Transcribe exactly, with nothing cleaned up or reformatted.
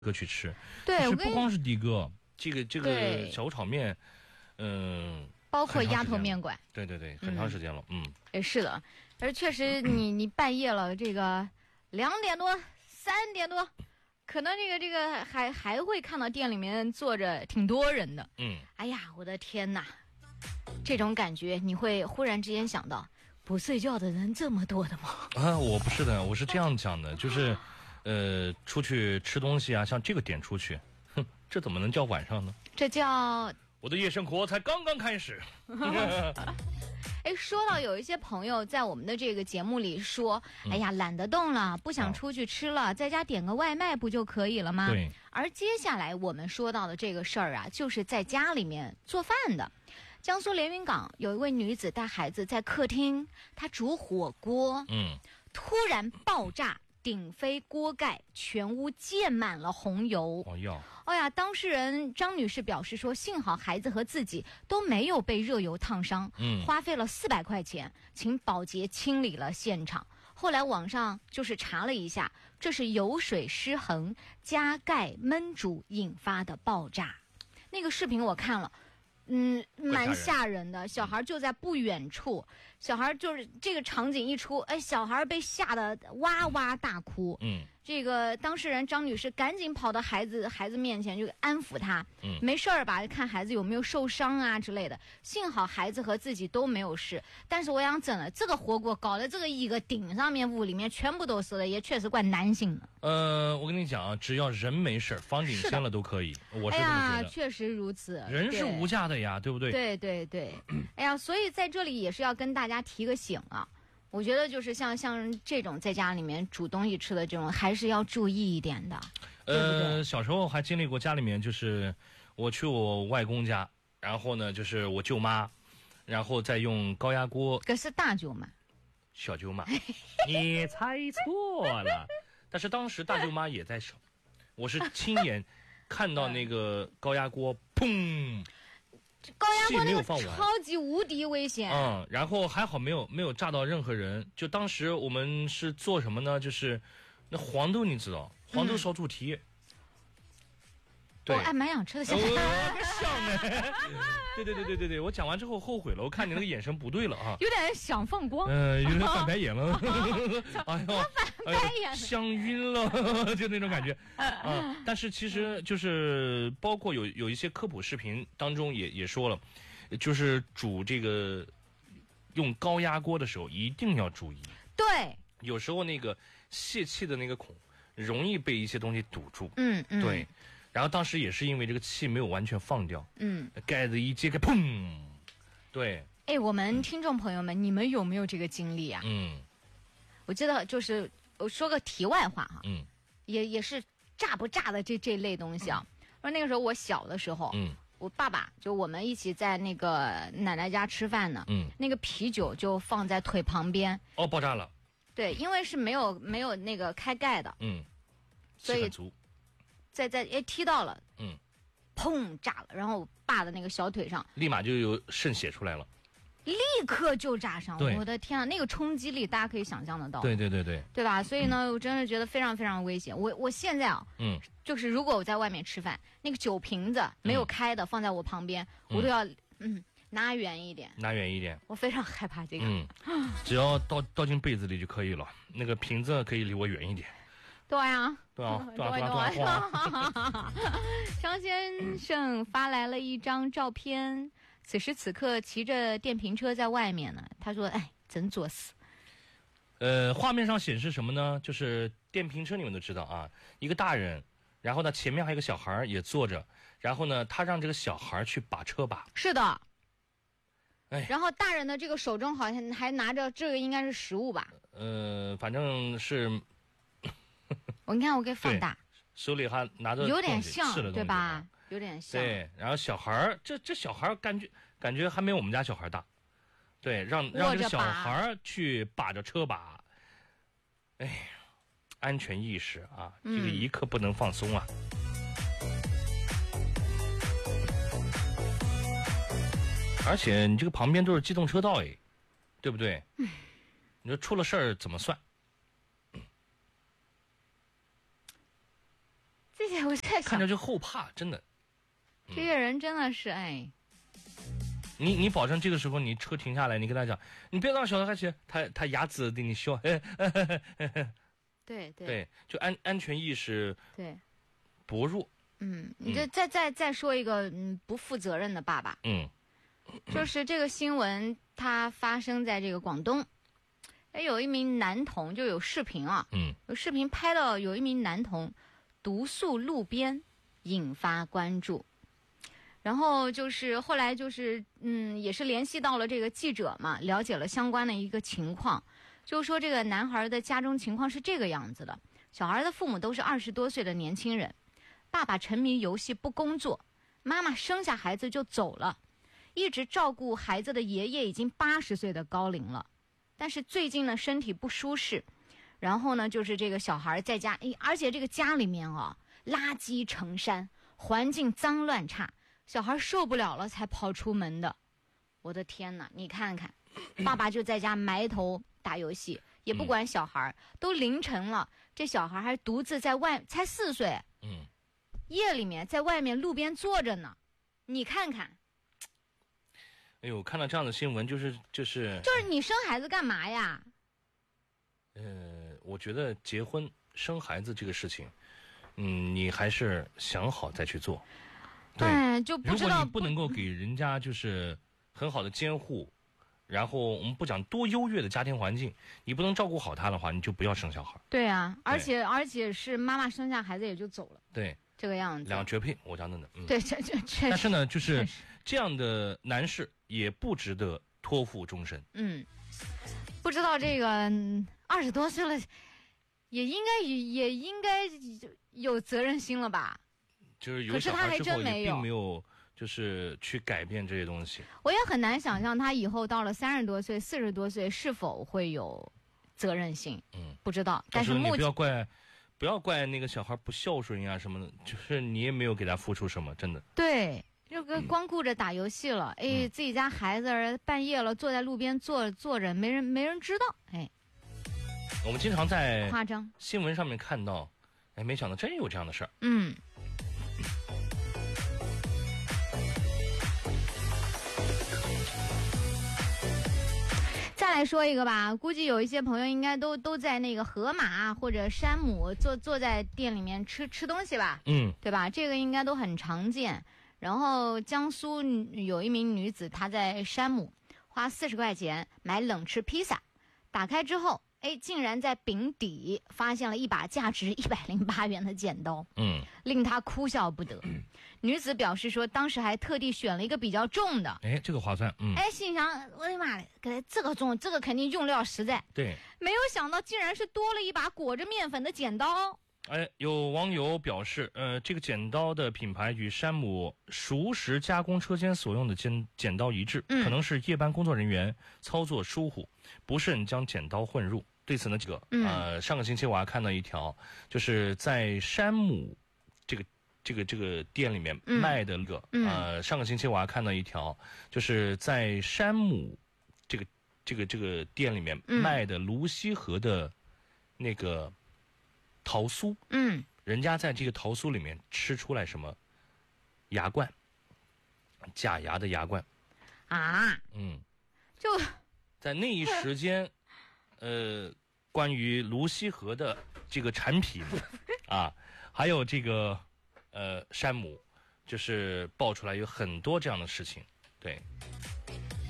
哥去吃。 对， 是不光是的哥，这个这个小炒面，嗯、呃， 包括鸭头面馆。 对对对，很长时间了，嗯。 也、嗯、是的，而确实你你半夜了，这个两点多、三点多，可能这个这个还还会看到店里面坐着挺多人的。 嗯。 哎呀，我的天哪！这种感觉你会忽然之间想到，不睡觉的人这么多的吗？ 啊，我不是的，我是这样讲的，就是，呃，出去吃东西啊，像这个点出去，哼，这怎么能叫晚上呢？ 这叫我的夜生活才刚刚开始。 哎，说到有一些朋友在我们的这个节目里说， 嗯、 哎呀，懒得动了，不想出去吃了，哦、在家点个外卖不就可以了吗？ 对。 而接下来我们说到的这个事儿啊，就是在家里面做饭的。江苏连云港有一位女子带孩子在客厅，她煮火锅， 嗯， 突然爆炸，顶飞锅盖，全屋溅满了红油。 哦哟， 哎呀，当事人张女士表示说，幸好孩子和自己都没有被热油烫伤， 嗯， 花费了四百块钱，请保洁清理了现场。后来网上就是查了一下，这是油水失衡加盖焖煮引发的爆炸。那个视频我看了。嗯，蛮吓人的。小孩就在不远处，小孩就是这个场景一出，哎，小孩被吓得哇哇大哭。 嗯， 这个当事人张女士赶紧跑到孩子孩子面前，就安抚他。 嗯， 没事儿吧？看孩子有没有受伤啊之类的。幸好孩子和自己都没有事。但是我想整了这个火锅搞得这个一个顶上面屋里面全部都是了，也确实怪难心的。 呃，我跟你讲啊，只要人没事，房顶掀了都可以。我是这么觉得。 哎呀，确实如此。 人是无价的呀，对不对？ 对对对。哎呀，所以在这里也是要跟大家提个醒啊。我觉得就是像像这种在家里面煮东西吃的这种，还是要注意一点的。 呃， 对对小时候还经历过家里面，就是我去我外公家，然后呢就是我舅妈，然后再用高压锅。 可是大舅妈， 小舅妈，你猜错了。但是当时大舅妈也在手，我是亲眼看到那个高压锅砰。 高压锅那个超级无敌危险。 嗯，然后还好没有没有炸到任何人。就当时我们是做什么呢？就是那黄豆，你知道，黄豆烧猪蹄。嗯、对， 我还蛮想吃的。现在我像呢。对对对对对对，我讲完之后后悔了，我看你那个眼神不对了啊， 有点想放光。 嗯、呃，有点翻白眼了。哎呦， 翻白眼， 香晕了，就那种感觉啊。但是其实就是包括有有一些科普视频当中也也说了，就是煮这个用高压锅的时候一定要注意。 对， 有时候那个泄气的那个孔容易被一些东西堵住。 嗯嗯， 对。然后当时也是因为这个气没有完全放掉， 嗯， 盖子一揭开，砰！对， 哎，我们听众朋友们，你们有没有这个经历啊？ 嗯， 我记得就是我说个题外话哈， 嗯， 也也是炸不炸的这这类东西啊。说、嗯、那个时候我小的时候， 嗯， 我爸爸就我们一起在那个奶奶家吃饭呢， 嗯， 那个啤酒就放在腿旁边， 哦，爆炸了。 对，因为是没有没有那个开盖的， 嗯， 所以很足。 在在哎踢到了， 嗯， 砰炸了，然后我爸的那个小腿上立马就有渗血出来了， 立刻就炸伤。我的天啊，那个冲击力大家可以想象得到。 对对对对， 对吧？所以呢，嗯、我真是觉得非常非常危险。我我现在啊， 嗯， 就是如果我在外面吃饭，那个酒瓶子没有开的、嗯、放在我旁边，我都要嗯拿远一点， 拿远一点。 我非常害怕这个。 嗯，只要倒倒进被子里就可以了，那个瓶子可以离我远一点。 对呀， 对啊，对啊， 对啊！张先生发来了一张照片，此时此刻骑着电瓶车在外面呢。他说：“哎，真作死。” 呃，画面上显示什么呢？就是电瓶车，你们都知道啊，一个大人，然后呢前面还有个小孩也坐着，然后呢他让这个小孩去把车把。 是的。 哎， 然后大人的这个手中好像还拿着这个应该是食物吧？ 呃，反正是。 我你看，我给放大， 手里还拿着有点像，对吧？ 嗯、 有点像。 对，然后小孩儿，这这小孩儿感觉感觉还没有我们家小孩大，对，让让这个小孩去把着车把，哎，安全意识啊，嗯、这个一刻不能放松啊。而且你这个旁边都是机动车道，哎，对不对？嗯、你说出了事儿怎么算？ 这些对，我在想， 看着就后怕，真的。 这些人真的是哎。 你你保证这个时候你车停下来，你跟他讲，你别让小孩去，他他牙齿对你笑，哎哎哎哎哎对对对，就安安全意识对薄弱。 嗯，你这再再再说一个嗯不负责任的爸爸， 嗯， 就是这个新闻它发生在这个广东，哎，有一名男童就有视频啊， 嗯， 有视频拍到有一名男童毒宿路边，引发关注。然后就是后来就是嗯，也是联系到了这个记者嘛，了解了相关的一个情况，就是说这个男孩的家中情况是这个样子的：小孩的父母都是二十多岁的年轻人，爸爸沉迷游戏不工作，妈妈生下孩子就走了，一直照顾孩子的爷爷已经八十岁的高龄了，但是最近呢身体不舒适，然后呢就是这个小孩在家，而且这个家里面啊垃圾成山，环境脏乱差。小孩受不了了才跑出门的，我的天哪！你看看，爸爸就在家埋头打游戏，也不管小孩，嗯、都凌晨了，这小孩还独自在外，才四岁， 嗯， 夜里面在外面路边坐着呢，你看看。 哎呦，看到这样的新闻，就是就是就是你生孩子干嘛呀？ 呃，我觉得结婚生孩子这个事情，嗯，你还是想好再去做。对， 哎，就不知道， 如果你不能够给人家就是很好的监护，然后我们不讲多优越的家庭环境，你不能照顾好他的话，你就不要生小孩。 对啊，而且而且是妈妈生下孩子也就走了。 对， 这个样子。 两个绝配，我讲真的。嗯、 对，这这确实。 但是呢，就是这样的男士也不值得托付终身。 嗯，不知道这个二十多岁了，也应该也也应该有责任心了吧？ 就是有小孩之后也并没有，就是去改变这些东西。 我也很难想象他以后到了三十多岁、四十多岁是否会有责任心。 嗯， 不知道。但是你不要怪，不要怪那个小孩不孝顺呀什么的，就是你也没有给他付出什么，真的。 对，这个光顾着打游戏了，嗯、哎，自己家孩子半夜了坐在路边坐坐着，没人没人知道，哎。 我们经常在夸张新闻上面看到，哎，没想到真有这样的事儿。 嗯。再来说一个吧，估计有一些朋友应该都都在那个河马或者山姆坐坐在店里面吃吃东西吧， 嗯， 对吧？这个应该都很常见。然后江苏有一名女子，她在山姆花四十块钱买冷吃披萨，打开之后，哎，竟然在饼底发现了一把价值一百零八元的剪刀， 嗯， 令她哭笑不得。嗯、女子表示说，当时还特地选了一个比较重的， 哎，这个划算，嗯， 哎，心想我的妈，这个重，这个肯定用料实在， 对， 没有想到竟然是多了一把裹着面粉的剪刀。 哎，有网友表示，呃，这个剪刀的品牌与山姆熟食加工车间所用的剪剪刀一致，嗯、可能是夜班工作人员操作疏忽，不慎将剪刀混入。对此呢，这个呃，上个星期我还看到一条，就是在山姆这个这个这个店里面卖的那个，嗯、呃，上个星期我还看到一条，就是在山姆这个这个这个店里面卖的泸溪河的那个桃酥， 嗯， 人家在这个桃酥里面吃出来什么牙冠，假牙的牙冠啊， 嗯， 就在那一时间。呃，关于泸溪河的这个产品啊，还有这个呃山姆，就是爆出来有很多这样的事情，对。